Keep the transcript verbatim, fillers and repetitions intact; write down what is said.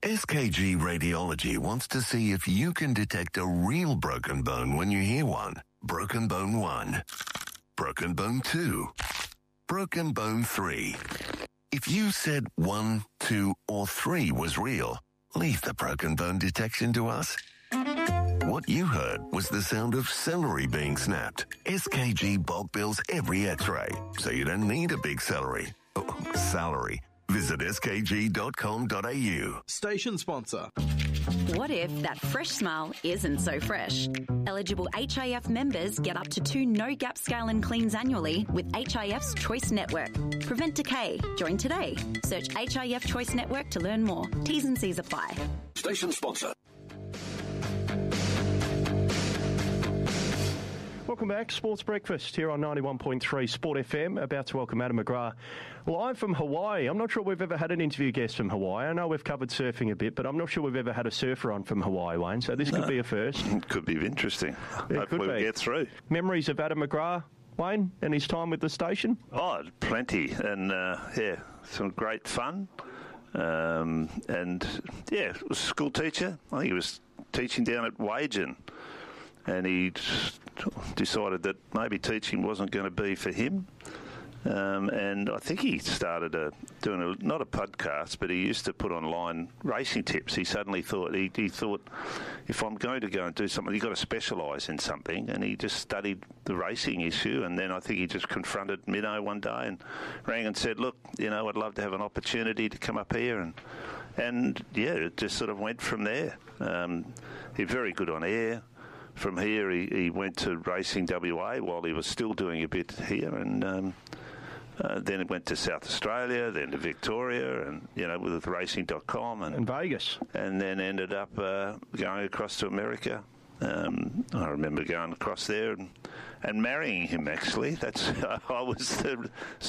S K G Radiology wants to see if you can detect a real broken bone when you hear one. Broken bone one. Broken bone two. Broken bone three. If you said one, two, or three was real, leave the broken bone detection to us. What you heard was the sound of celery being snapped. S K G bulk bills every x-ray, so you don't need a big celery. Oh, salary. Visit s k g dot com dot a u. Station sponsor. What if that fresh smile isn't so fresh? Eligible H I F members get up to two no-gap scale and cleans annually with H I F's Choice Network. Prevent decay. Join today. Search H I F Choice Network to learn more. T's and C's apply. Station sponsor. Welcome back, Sports Breakfast here on ninety-one point three Sport F M. About to welcome Adam McGrath live from Hawaii. I'm not sure we've ever had an interview guest from Hawaii. I know we've covered surfing a bit, but I'm not sure we've ever had a surfer on from Hawaii, Wayne, so this no. could be a first. It could be interesting. Yeah, Hopefully we'll get through. Memories of Adam McGrath, Wayne, and his time with the station? Oh, plenty. And, uh, yeah, some great fun. Um, and, yeah, was a school teacher. I think he was teaching down at Wagen. And he decided that maybe teaching wasn't going to be for him. Um, and I think he started a, doing a, not a podcast, but he used to put online racing tips. He suddenly thought, he, he thought, if I'm going to go and do something, you've got to specialise in something. And he just studied the racing issue. And then I think he just confronted Minnow one day and rang and said, look, you know, I'd love to have an opportunity to come up here. And, and yeah, it just sort of went from there. Um, he's very good on air. From here, he, he went to Racing W A while he was still doing a bit here, and um, uh, then he went to South Australia, then to Victoria, and you know, with racing dot com and, and Vegas, and then ended up uh, going across to America. Um, I remember going across there and, and marrying him. Actually, that's I was the